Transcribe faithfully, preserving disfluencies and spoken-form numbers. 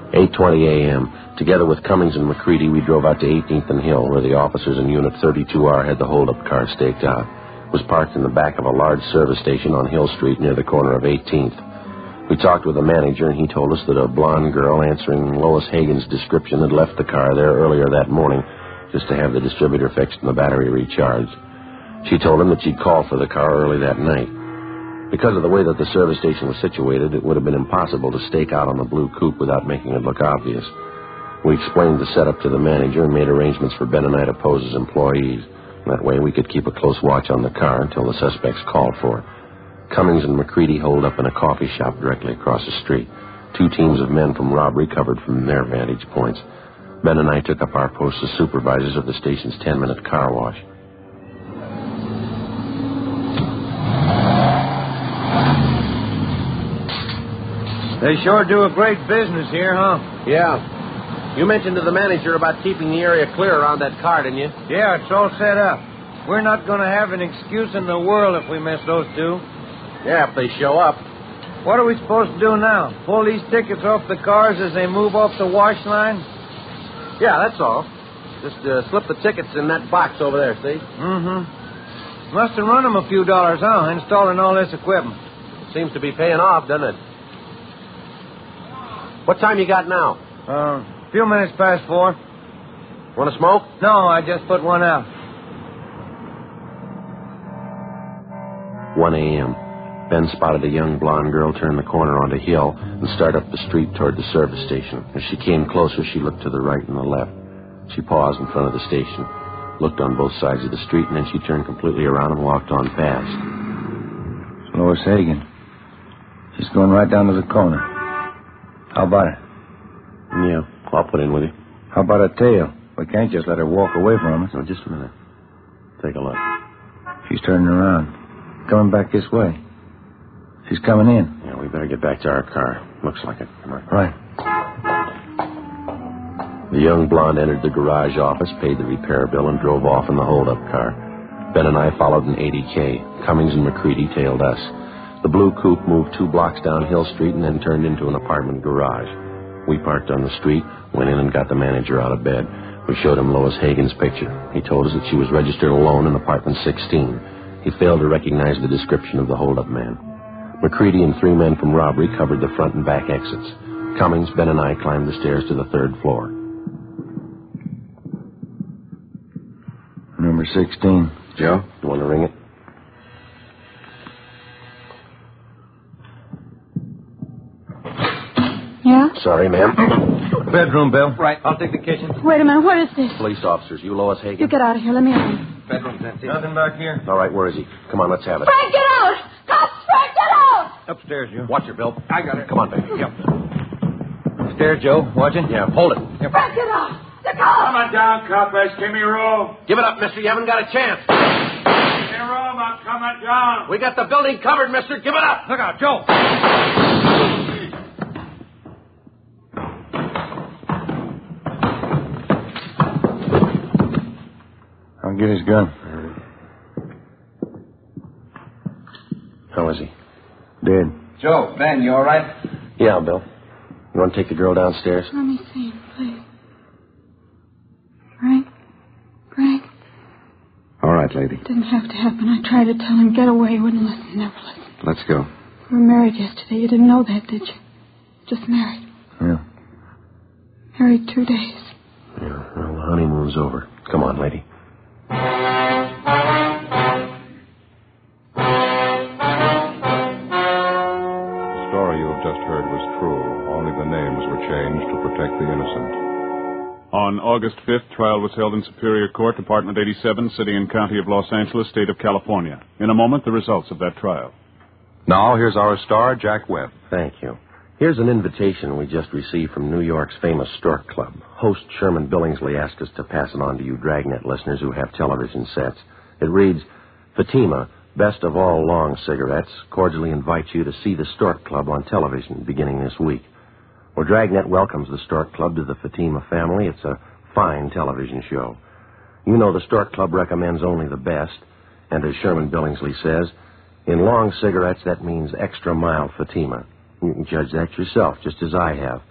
eight twenty a.m. Together with Cummings and McCready, we drove out to eighteenth and Hill, where the officers in Unit thirty-two R had the hold-up car staked out. It was parked in the back of a large service station on Hill Street near the corner of eighteenth. We talked with the manager, and he told us that a blonde girl answering Lois Hagen's description had left the car there earlier that morning just to have the distributor fixed and the battery recharged. She told him that she'd called for the car early that night. Because of the way that the service station was situated, it would have been impossible to stake out on the blue coupe without making it look obvious. We explained the setup to the manager and made arrangements for Ben and I to pose as employees. That way we could keep a close watch on the car until the suspects called for it. Cummings and McCready holed up in a coffee shop directly across the street. Two teams of men from robbery covered from their vantage points. Ben and I took up our posts as supervisors of the station's ten-minute car wash. They sure do a great business here, huh? Yeah. You mentioned to the manager about keeping the area clear around that car, didn't you? Yeah, it's all set up. We're not going to have an excuse in the world if we miss those two. Yeah, if they show up. What are we supposed to do now? Pull these tickets off the cars as they move off the wash line? Yeah, that's all. Just uh, slip the tickets in that box over there, see? Mm-hmm. Must have run them a few dollars, huh, installing all this equipment. Seems to be paying off, doesn't it? What time you got now? Uh, a few minutes past four. Want to smoke? No, I just put one out. one a.m. Ben spotted a young blonde girl turn the corner onto Hill and start up the street toward the service station. As she came closer, she looked to the right and the left. She paused in front of the station, looked on both sides of the street, and then she turned completely around and walked on past. It's Lois Hagen. She's going right down to the corner. How about it? Yeah, I'll put in with you. How about a tail? We can't just let her walk away from us. No, just a minute. Take a look. She's turning around. Coming back this way. She's coming in. Yeah, we better get back to our car. Looks like it. Come on. Right. The young blonde entered the garage office, paid the repair bill, and drove off in the hold-up car. Ben and I followed in eighty K. Cummings and McCready tailed us. The blue coupe moved two blocks down Hill Street and then turned into an apartment garage. We parked on the street, went in and got the manager out of bed. We showed him Lois Hagen's picture. He told us that she was registered alone in apartment sixteen. He failed to recognize the description of the hold-up man. McCready and three men from robbery covered the front and back exits. Cummings, Ben, and I climbed the stairs to the third floor. Number sixteen. Joe, you want to ring it? Yeah? Sorry, ma'am. Bedroom, Bill. Right, I'll take the kitchen. Wait a minute, what is this? Police officers, you Lois Hagen? You get out of here, let me in. Bedroom's empty. Nothing back here. All right, where is he? Come on, let's have it. Frank, get out! Cops, Frank, get out! Upstairs, you. Watch it, Bill. I got it. Come on, baby. Yep. Stairs, Joe. Watching? Yeah, hold it. Yep. Frank, get out! The cops! Come on down, coppers. Give me room. Give it up, mister. You haven't got a chance. Give me room. I'm coming down. We got the building covered, mister. Give it up. Look out, Joe. I'll get his gun. How is he? Dead. Joe, Ben, you all right? Yeah, Bill. You want to take the girl downstairs? Let me see him, please. Frank? Frank? All right, lady. It didn't have to happen. I tried to tell him, get away. He wouldn't listen, never listen. Let's go. We were married yesterday. You didn't know that, did you? Just married. Yeah. Married two days. Yeah, well, the honeymoon's over. Come on, lady. The story you have just heard was true. Only the names were changed to protect the innocent. On August fifth, trial was held in Superior Court, Department eighty-seven, City and County of Los Angeles, State of California. In a moment, the results of that trial. Now, here's our star, Jack Webb. Thank you. Here's an invitation we just received from New York's famous Stork Club. Host Sherman Billingsley asked us to pass it on to you Dragnet listeners who have television sets. It reads, Fatima, best of all long cigarettes, cordially invites you to see the Stork Club on television beginning this week. Well, Dragnet welcomes the Stork Club to the Fatima family. It's a fine television show. You know the Stork Club recommends only the best, and as Sherman Billingsley says, in long cigarettes that means extra mild Fatima. You can judge that yourself, just as I have.